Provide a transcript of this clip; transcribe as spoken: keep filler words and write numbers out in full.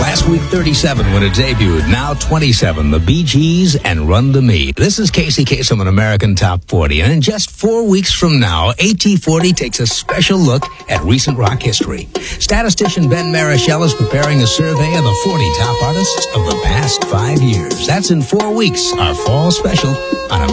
Last week, thirty-seven when it debuted. Now twenty-seven, the Bee Gees and Run to Me. This is Casey Kasem on American Top forty. And in just four weeks from now, A T forty takes a special look at recent rock history. Statistician Ben Marichel is preparing a survey of the forty top artists of the past five years. That's in four weeks, our fall special on American